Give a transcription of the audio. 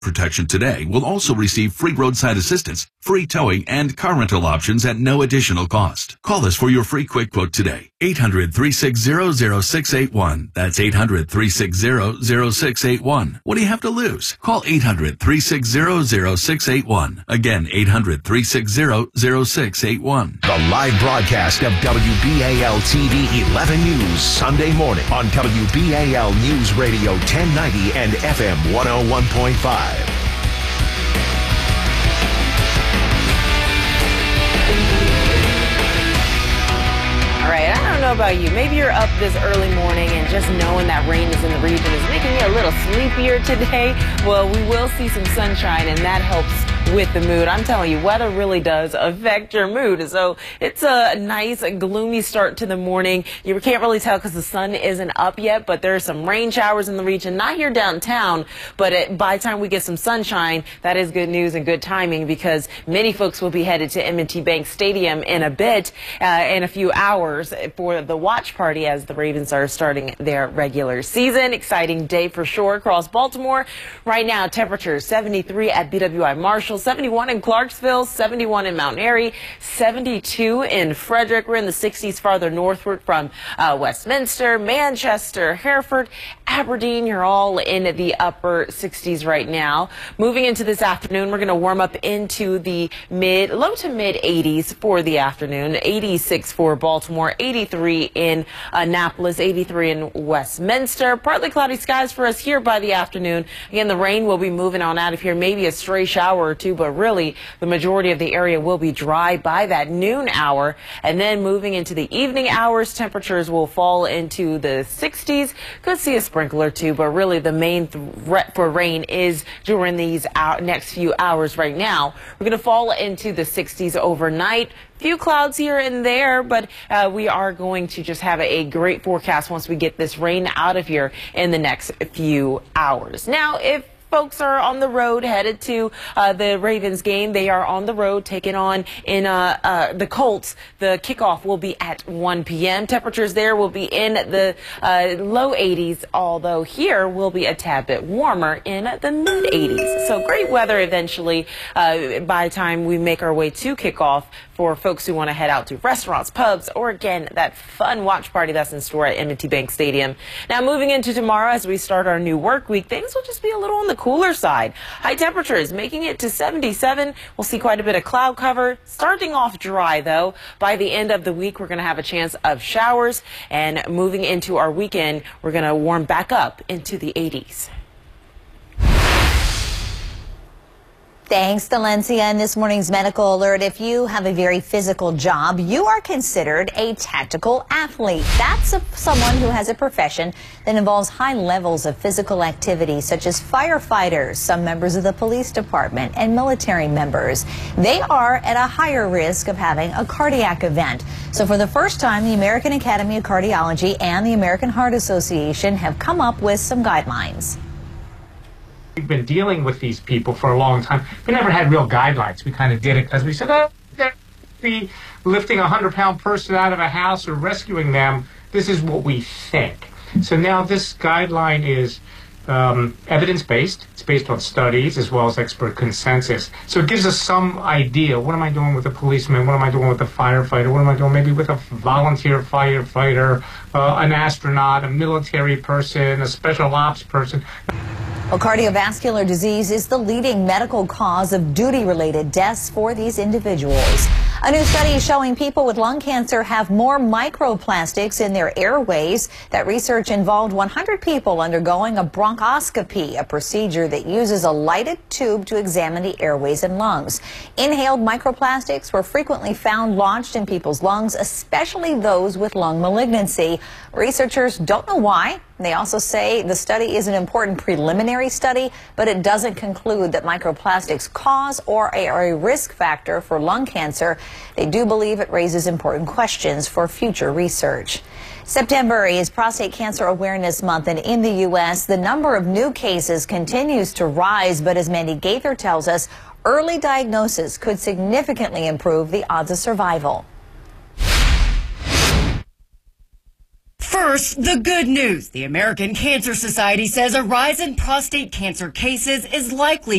Protection today will also receive free roadside assistance, free towing, and car rental options at no additional cost. Call us for your free quick quote today. 800-360-0681. That's 800-360-0681. What do you have to lose? Call 800-360-0681. Again, 800-360-0681. The live broadcast of WBAL TV 11 News Sunday morning on WBAL News Radio 1090 and FM 101.5. All right, I don't know about you. Maybe you're up this early morning and just knowing that rain is in the region is making you a little sleepier today. Well, we will see some sunshine, and that helps with the mood. I'm telling you, weather really does affect your mood. So it's a nice, gloomy start to the morning. You can't really tell because the sun isn't up yet, but there are some rain showers in the region, not here downtown, but by the time we get some sunshine, that is good news and good timing because many folks will be headed to M&T Bank Stadium in a bit, in a few hours for the watch party as the Ravens are starting their regular season. Exciting day for sure across Baltimore. Right now, temperatures 73 at BWI Marshall, 71 in Clarksville, 71 in Mount Airy, 72 in Frederick. We're in the 60s farther northward from Westminster, Manchester, Hereford, Aberdeen. You're all in the upper 60s right now. Moving into this afternoon, we're going to warm up into the low to mid 80s for the afternoon. 86 for Baltimore, 83 in Annapolis, 83 in Westminster. Partly cloudy skies for us here by the afternoon. Again, the rain will be moving on out of here, maybe a stray shower or two, but really the majority of the area will be dry by that noon hour. And then moving into the evening hours, temperatures will fall into the 60s. Could see a sprinkle or two, but really the main threat for rain is during these next few hours right now. We're going to fall into the 60s overnight. Few clouds here and there, but we are going to just have a great forecast once we get this rain out of here in the next few hours. Now, if folks are on the road headed to the Ravens game, they are on the road taking on in the Colts. The kickoff will be at 1 p.m. Temperatures there will be in the low 80s, although here will be a tad bit warmer in the mid 80s. So great weather eventually by the time we make our way to kickoff for folks who want to head out to restaurants, pubs, or again, that fun watch party that's in store at M&T Bank Stadium. Now moving into tomorrow as we start our new work week, things will just be a little on the cooler side. High temperatures making it to 77. We'll see quite a bit of cloud cover. Starting off dry, though. By the end of the week, we're going to have a chance of showers. And moving into our weekend, we're going to warm back up into the 80s. Thanks, Valencia. In this morning's medical alert, if you have a very physical job, you are considered a tactical athlete. That's someone who has a profession that involves high levels of physical activity, such as firefighters, some members of the police department, and military members. They are at a higher risk of having a cardiac event. So for the first time, the American Academy of Cardiology and the American Heart Association have come up with some guidelines. We've been dealing with these people for a long time. We never had real guidelines. We kind of did it because we said, oh, they're lifting a 100-pound person out of a house or rescuing them. This is what we think. So now this guideline is evidence-based. It's based on studies as well as expert consensus. So it gives us some idea. What am I doing with a policeman? What am I doing with a firefighter? What am I doing maybe with a volunteer firefighter, an astronaut, a military person, a special ops person? Well, cardiovascular disease is the leading medical cause of duty-related deaths for these individuals. A new study is showing people with lung cancer have more microplastics in their airways. That research involved 100 people undergoing a bronchoscopy, a procedure that uses a lighted tube to examine the airways and lungs. Inhaled microplastics were frequently found lodged in people's lungs, especially those with lung malignancy. Researchers don't know why. They also say the study is an important preliminary study, but it doesn't conclude that microplastics cause or are a risk factor for lung cancer. They do believe it raises important questions for future research. September is Prostate Cancer Awareness Month, and in the U.S., the number of new cases continues to rise, but as Mandy Gaither tells us, early diagnosis could significantly improve the odds of survival. First, the good news. The American Cancer Society says a rise in prostate cancer cases is likely